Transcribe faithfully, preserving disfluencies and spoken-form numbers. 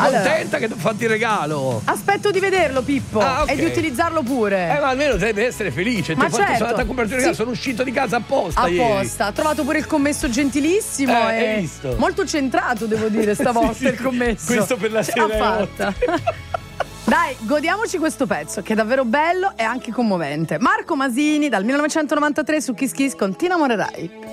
Allora, contenta che ti ho fatto il regalo. Aspetto di vederlo, Pippo, Ah, ok. e di utilizzarlo pure. Eh, ma almeno devi essere felice. Ma Ti ho fatto, certo. sono andata a comprare il regalo, Sì. sono uscito di casa apposta ieri. Apposta, ha trovato pure il commesso gentilissimo Eh, e hai visto? molto centrato, devo dire, stavolta Sì, sì. il commesso. Questo per la Ce sera l'ha è fatta. Dai, godiamoci questo pezzo che è davvero bello e anche commovente. Marco Masini dal millenovecentonovantatré su Kiss Kiss con Ti innamorerai.